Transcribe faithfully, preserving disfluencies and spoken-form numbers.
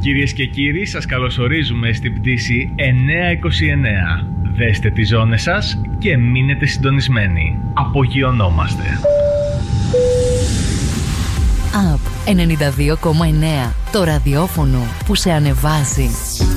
Κυρίες και κύριοι, σας καλωσορίζουμε στην πτήση εννιακόσια είκοσι εννέα. Δέστε τις ζώνες σας και μείνετε συντονισμένοι. Απογειωνόμαστε. App ενενήντα δύο κόμμα εννέα. Το ραδιόφωνο που σε ανεβάζει.